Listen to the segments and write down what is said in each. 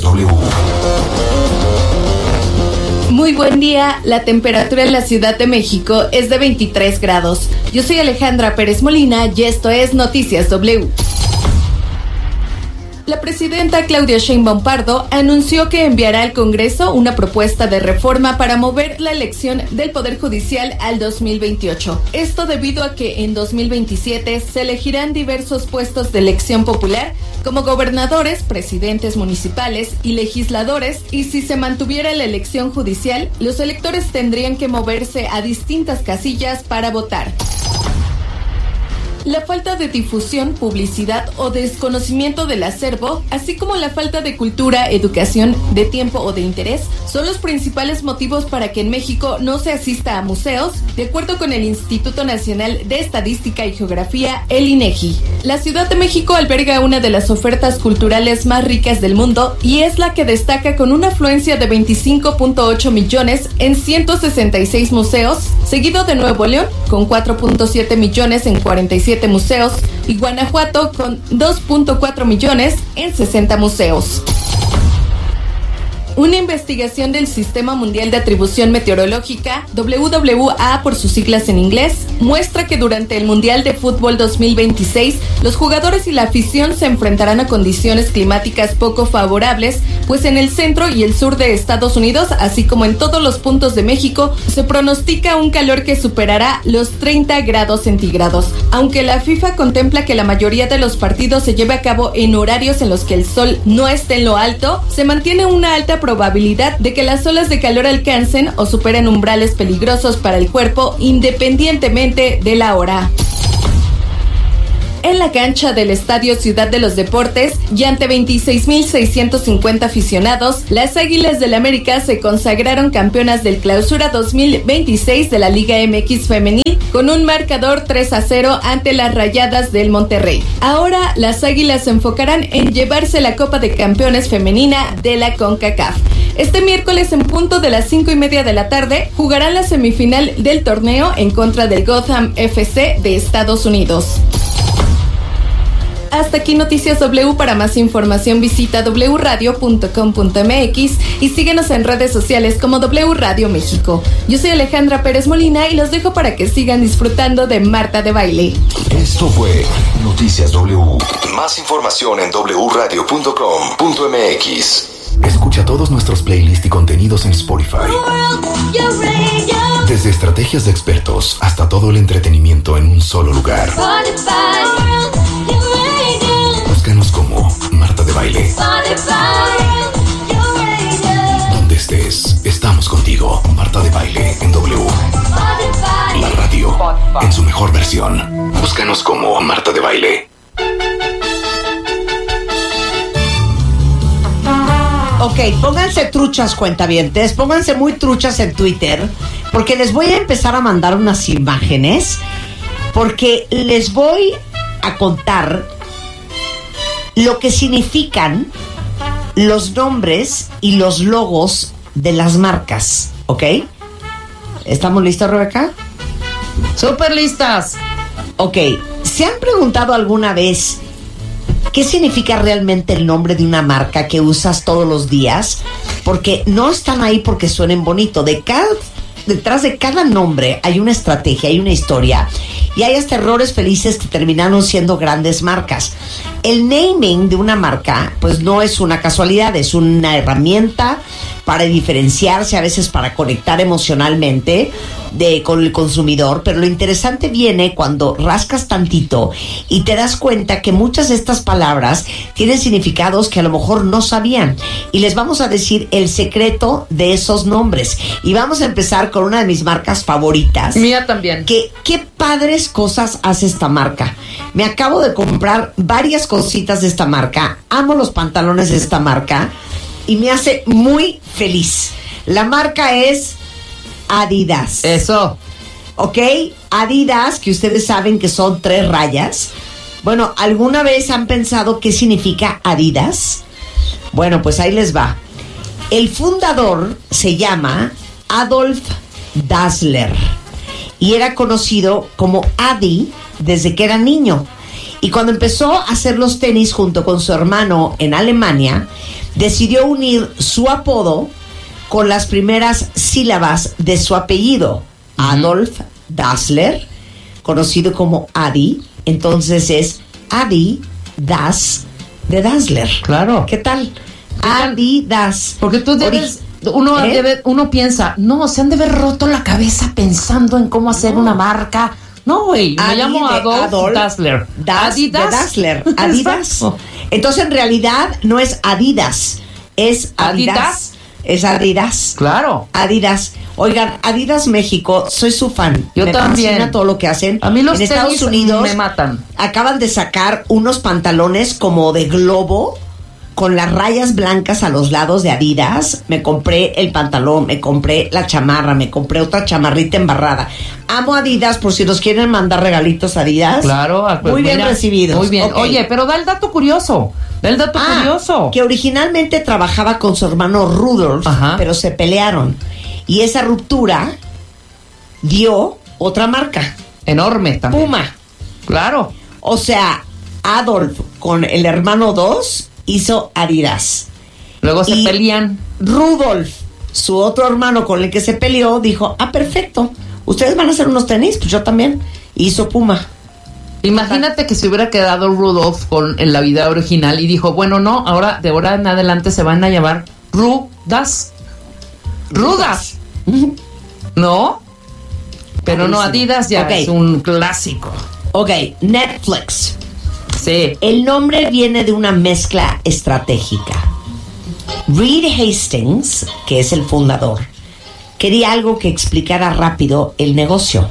W. Muy buen día, la temperatura en la Ciudad de México es de 23 grados. Yo soy Alejandra Pérez Molina y esto es Noticias W. La presidenta Claudia Sheinbaum Pardo anunció que enviará al Congreso una propuesta de reforma para mover la elección del Poder Judicial al 2028. Esto debido a que en 2027 se elegirán diversos puestos de elección popular como gobernadores, presidentes municipales y legisladores, y si se mantuviera la elección judicial, los electores tendrían que moverse a distintas casillas para votar. La falta de difusión, publicidad o desconocimiento del acervo, así como la falta de cultura, educación, de tiempo o de interés, son los principales motivos para que en México no se asista a museos, de acuerdo con el Instituto Nacional de Estadística y Geografía, el INEGI. La Ciudad de México alberga una de las ofertas culturales más ricas del mundo y es la que destaca con una afluencia de 25.8 millones en 166 museos, seguido de Nuevo León con 4.7 millones en 47 museos y Guanajuato con 2.4 millones en 60 museos. Una investigación del Sistema Mundial de Atribución Meteorológica, WWA por sus siglas en inglés, muestra que durante el Mundial de Fútbol 2026, los jugadores y la afición se enfrentarán a condiciones climáticas poco favorables, pues en el centro y el sur de Estados Unidos, así como en todos los puntos de México, se pronostica un calor que superará los 30 grados centígrados. Aunque la FIFA contempla que la mayoría de los partidos se lleve a cabo en horarios en los que el sol no esté en lo alto, se mantiene una alta probabilidad de que las olas de calor alcancen o superen umbrales peligrosos para el cuerpo independientemente de la hora. En la cancha del Estadio Ciudad de los Deportes y ante 26,650 aficionados, las Águilas del América se consagraron campeonas del Clausura 2026 de la Liga MX Femenil con un marcador 3-0 ante las Rayadas del Monterrey. Ahora las Águilas se enfocarán en llevarse la Copa de Campeones Femenina de la CONCACAF. Este miércoles en punto de las 5:30 de la tarde jugarán la semifinal del torneo en contra del Gotham FC de Estados Unidos. Hasta aquí Noticias W. Para más información visita wradio.com.mx y síguenos en redes sociales como W Radio México. Yo soy Alejandra Pérez Molina y los dejo para que sigan disfrutando de Marta de Baile. Esto fue Noticias W. Más información en wradio.com.mx. Escucha todos nuestros playlists y contenidos en Spotify. Desde estrategias de expertos hasta todo el entretenimiento en un solo lugar. Búscanos como Marta de Baile. Donde estés, estamos contigo. Marta de Baile en W. La radio en su mejor versión. Búscanos como Marta de Baile. Ok, pónganse truchas, cuentavientes, pónganse muy truchas en Twitter, porque les voy a empezar a mandar unas imágenes, porque les voy a contar lo que significan los nombres y los logos de las marcas, ¿ok? ¿Estamos listos, Rebeca? ¡Súper listas! Ok, ¿se han preguntado alguna vez qué significa realmente el nombre de una marca que usas todos los días? Porque no están ahí porque suenen bonito. Detrás de cada nombre hay una estrategia, hay una historia, y hay hasta errores felices que terminaron siendo grandes marcas. El naming de una marca, pues no es una casualidad, es una herramienta para diferenciarse, a veces para conectar emocionalmente con el consumidor, pero lo interesante viene cuando rascas tantito y te das cuenta que muchas de estas palabras tienen significados que a lo mejor no sabían, y les vamos a decir el secreto de esos nombres. Y vamos a empezar con una de mis marcas favoritas. Mía también. Qué padres cosas hace esta marca. Me acabo de comprar varias cositas de esta marca, amo los pantalones de esta marca y me hace muy feliz. La marca es Adidas. Eso. ¿Ok? Adidas, que ustedes saben que son 3 rayas. Bueno, ¿alguna vez han pensado qué significa Adidas? Bueno, pues ahí les va. El fundador se llama Adolf Dassler y era conocido como Adi desde que era niño. Y cuando empezó a hacer los tenis junto con su hermano en Alemania, decidió unir su apodo con las primeras sílabas de su apellido, Adolf Dassler, conocido como Adi. Entonces es Adidas de Dassler. Claro. ¿Qué tal? Adidas. Porque tú debes... Uno piensa, no, se han de haber roto la cabeza pensando en cómo hacer una marca. No, güey, me llamo Adolf Dassler. Adidas. De Dassler. Adidas. Entonces, en realidad, no es Adidas, es Adidas. Es Adidas. Claro. Adidas. Oigan, Adidas México, soy su fan. Yo también. Me fascina todo lo que hacen. A mí los en Estados Unidos me matan. Acaban de sacar unos pantalones como de globo, con las rayas blancas a los lados de Adidas. Me compré el pantalón, me compré la chamarra, me compré otra chamarrita embarrada. Amo Adidas, por si nos quieren mandar regalitos Adidas. Claro. Muy bien recibidos. Muy bien. Okay. Oye, pero da el dato curioso. Curioso. Que originalmente trabajaba con su hermano Rudolf, pero se pelearon. Y esa ruptura dio otra marca. Enorme también. Puma. Claro. O sea, Adolf con el hermano 2 hizo Adidas. Luego se pelean. Rudolf, su otro hermano con el que se peleó, dijo, perfecto, ustedes van a hacer unos tenis, pues yo también. Hizo Puma. Imagínate que se hubiera quedado Rudolf con la vida original y dijo, bueno, no, ahora de ahora en adelante se van a llamar Rudas. ¿No? Pero no, Adidas ya es un clásico. Ok, Netflix. Sí. El nombre viene de una mezcla estratégica. Reed Hastings, que es el fundador, quería algo que explicara rápido el negocio.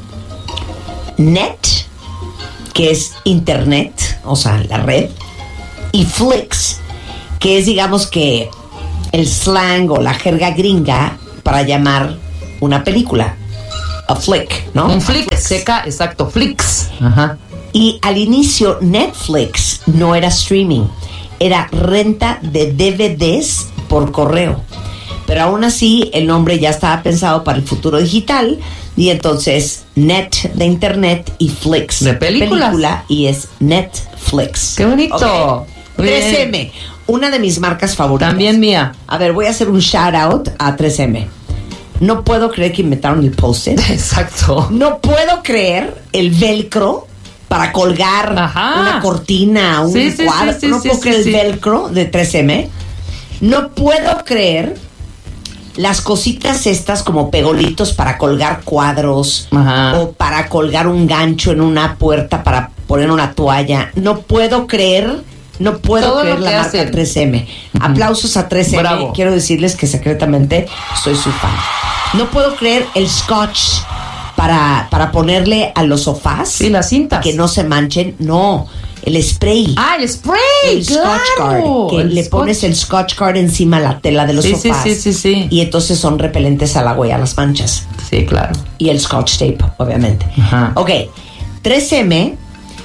Net, que es internet, o sea, la red, y Flix, que es, digamos que, el slang o la jerga gringa para llamar una película. A flick, ¿no? Un flick, seca, exacto, Flix. Ajá. Y al inicio Netflix no era streaming, era renta de DVDs por correo. Pero aún así el nombre ya estaba pensado para el futuro digital y entonces Net de internet y Flix de películas. Película, y es Netflix. ¡Qué bonito! Okay. 3M, una de mis marcas favoritas. También mía. A ver, voy a hacer un shout out a 3M. No puedo creer que inventaron el post-it. Exacto. No puedo creer el velcro para colgar una cortina, un cuadro. No puedo creer el velcro de 3M. No puedo creer las cositas estas como pegolitos para colgar cuadros o para colgar un gancho en una puerta para poner una toalla. No puedo creer la marca 3M. Aplausos a 3M. Bravo. Quiero decirles que secretamente soy su fan. No puedo creer el scotch para ponerle a los sofás. Sí, las cintas. Que no se manchen. No, el spray. El spray. El Scotch Guard. Que le pones el Scotch Guard encima a la tela de los sofás. Sí. Y entonces son repelentes al agua y a las manchas. Sí, claro. Y el Scotch Tape, obviamente. Ok, 3M,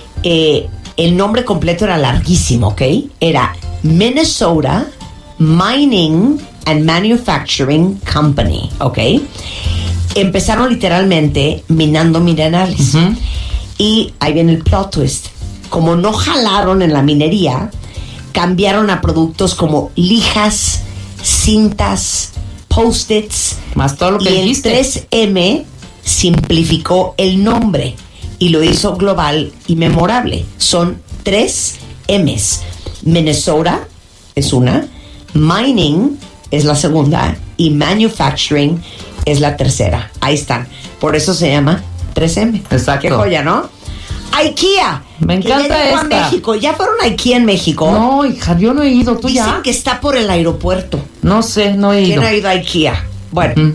el nombre completo era larguísimo, ¿ok? Era Minnesota Mining and Manufacturing Company, ¿ok? Empezaron literalmente minando minerales. Y ahí viene el plot twist. Como no jalaron en la minería, cambiaron a productos como lijas, cintas, post-its. Más todo lo que dijiste. Y el 3M simplificó el nombre y lo hizo global y memorable. Son 3 M's. Minnesota es una, mining es la segunda y manufacturing es la tercera. Ahí están. Por eso se llama 3M. Exacto. Qué joya, ¿no? IKEA. Me encanta que ya llegó esta. a México. ¿Ya fueron a IKEA en México? No, hija, yo no he ido. ¿Tú Dicen ya? que está por el aeropuerto. No sé, no he ido. ¿Quién ha ido a IKEA? Bueno.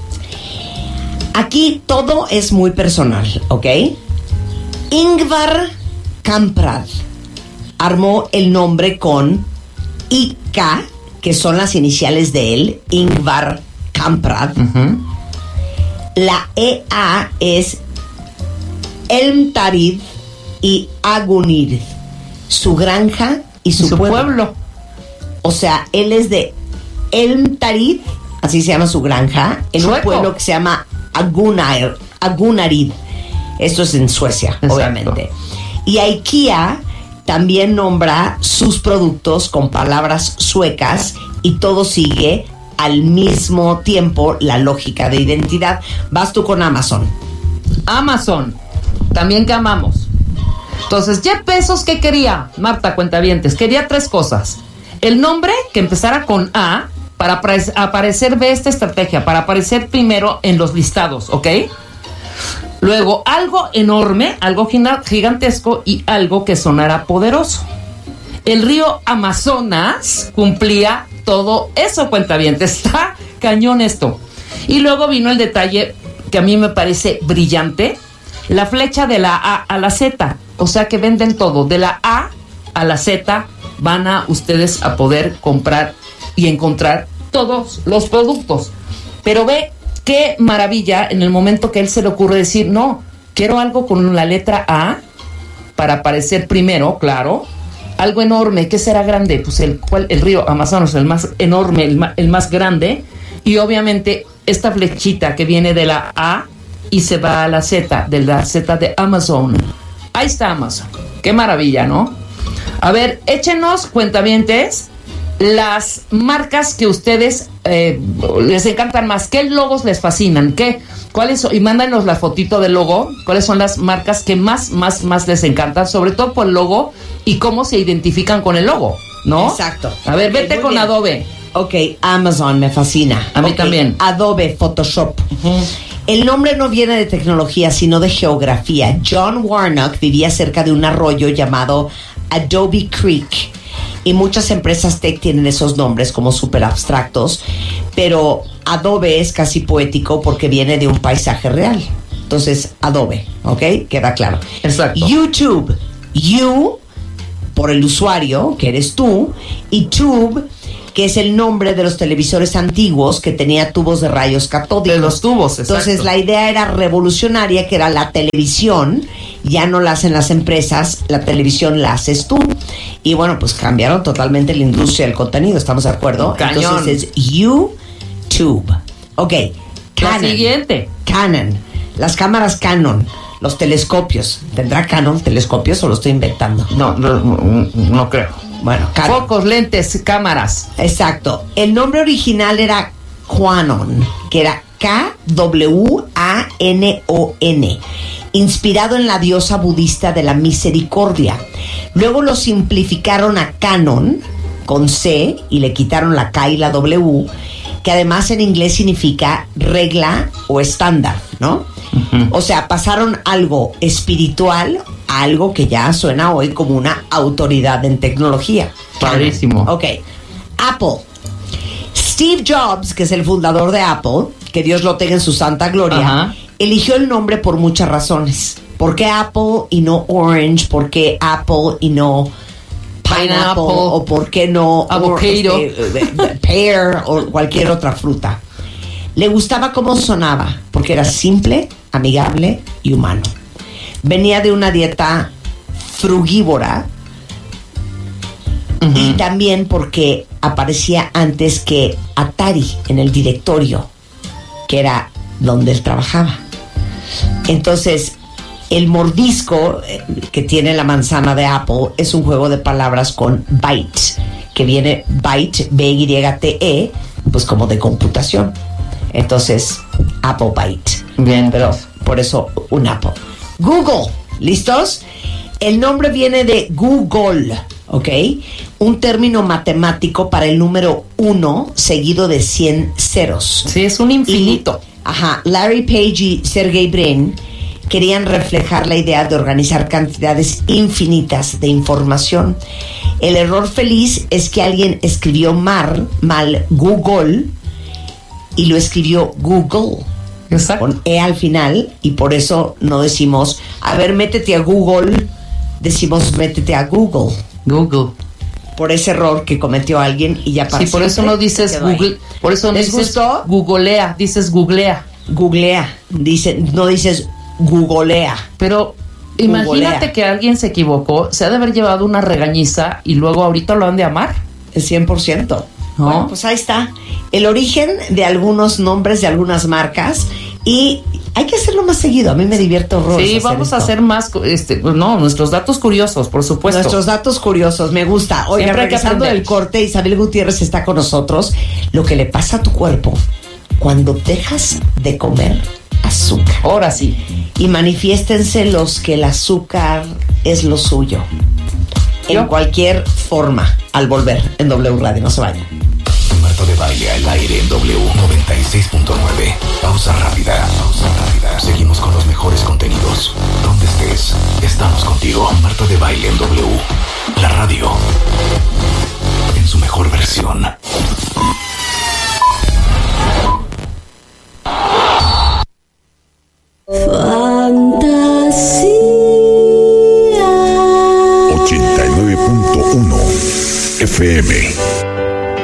Aquí todo es muy personal, ¿ok? Ingvar Kamprad armó el nombre con IK, que son las iniciales de él, Ingvar Kamprad. La EA es Elmtarid y Agunir, su granja y su pueblo. O sea, él es de Elmtarid, así se llama su granja, en un pueblo que se llama Agunarid. Esto es en Suecia, obviamente. Y IKEA también nombra sus productos con palabras suecas y todo sigue al mismo tiempo la lógica de identidad. Vas tú con Amazon. Amazon, también que amamos. Entonces, Jeff Bezos, ¿qué quería? Marta, cuentavientes, quería 3 cosas. El nombre, que empezara con A, para aparecer, ve esta estrategia, para aparecer primero en los listados, ¿ok? Luego, algo enorme, algo gigantesco y algo que sonara poderoso. El río Amazonas cumplía todo eso, cuentavientes. Está cañón esto. Y luego vino el detalle que a mí me parece brillante, la flecha de la A a la Z. O sea que venden todo, de la A a la Z van a ustedes a poder comprar y encontrar todos los productos. Pero ve qué maravilla en el momento que él se le ocurre decir, no, quiero algo con la letra A para aparecer primero, claro. Algo enorme, ¿qué será grande? Pues el río Amazonas, el más enorme, el más grande. Y obviamente esta flechita que viene de la A y se va a la Z, de la Z de Amazon. Ahí está Amazon. Qué maravilla, ¿no? A ver, échenos, cuentavientes, las marcas que ustedes les encantan más. ¿Qué logos les fascinan? ¿Cuáles son? Y mándanos la fotito del logo. ¿Cuáles son las marcas que más les encantan? Sobre todo por el logo y cómo se identifican con el logo, ¿no? Exacto. A ver, vete con bien. Adobe. Ok, Amazon me fascina. A mí también. Adobe Photoshop. El nombre no viene de tecnología, sino de geografía. John Warnock vivía cerca de un arroyo llamado Adobe Creek. Y muchas empresas tech tienen esos nombres como súper abstractos, pero Adobe es casi poético porque viene de un paisaje real. Entonces, Adobe, ¿ok? Queda claro. Exacto. YouTube, you, por el usuario, que eres tú, y tube, que es el nombre de los televisores antiguos que tenía tubos de rayos catódicos. De los tubos, exacto. Entonces, la idea era revolucionaria, que era la televisión. Ya no la hacen las empresas, la televisión la haces tú. Y bueno, pues cambiaron totalmente la industria del contenido, ¿estamos de acuerdo? Cañón. Entonces es YouTube. Ok. La siguiente. Canon. Las cámaras Canon. Los telescopios. ¿Tendrá Canon telescopios o lo estoy inventando? No creo. Bueno, Canon. Focos, lentes, cámaras. Exacto. El nombre original era Quanon, que era Kwanon, inspirado en la diosa budista de la misericordia. Luego lo simplificaron a Canon, con C, y le quitaron la K y la W, que además en inglés significa regla o estándar, ¿no? Uh-huh. O sea, pasaron algo espiritual a algo que ya suena hoy como una autoridad en tecnología. Padrísimo. Ok. Apple. Steve Jobs, que es el fundador de Apple, que Dios lo tenga en su santa gloria, eligió el nombre por muchas razones. ¿Por qué Apple y no Orange? ¿Por qué Apple y no Pineapple? ¿O por qué no avocado, pear o cualquier otra fruta? Le gustaba cómo sonaba, porque era simple, amigable y humano. Venía de una dieta frugívora, y también porque aparecía antes que Atari en el directorio, que era donde él trabajaba. Entonces, el mordisco que tiene la manzana de Apple es un juego de palabras con byte, que viene byte, B-Y-T-E, pues como de computación. Entonces, Apple Byte. Bien, pero por eso un Apple. Google, ¿listos? El nombre viene de Google, ¿ok? Un término matemático para el número 1 seguido de 100 ceros. Sí, es un infinito. Larry Page y Sergey Brin querían reflejar la idea de organizar cantidades infinitas de información. El error feliz es que alguien escribió mal Google y lo escribió Google. Exacto. Con E al final, y por eso no decimos, a ver, métete a Google, decimos, métete a Google. Google. Por ese error que cometió alguien y ya pasó. Sí, por eso no dices Google. Ahí. Por eso no dices gustó? Googlea, dices googlea. Googlea, no dices googolea. Pero imagínate que alguien se equivocó, se ha de haber llevado una regañiza y luego ahorita lo han de amar. El 100%. ¿No? Bueno, pues ahí está. El origen de algunos nombres de algunas marcas y Hay que hacerlo más seguido. A mí me divierte horror. Sí, vamos a hacer más, nuestros datos curiosos, por supuesto. Nuestros datos curiosos, me gusta. Oiga, regresando del corte, Isabel Gutiérrez está con nosotros. Lo que le pasa a tu cuerpo cuando dejas de comer azúcar. Ahora sí. Y manifiéstense los que el azúcar es lo suyo. En cualquier forma, al volver en W Radio. No se vayan. Marta de Baile al aire en W 96.9. Pausa rápida. Seguimos con los mejores contenidos. Donde estés, estamos contigo. Marta de Baile en W. La radio en su mejor versión.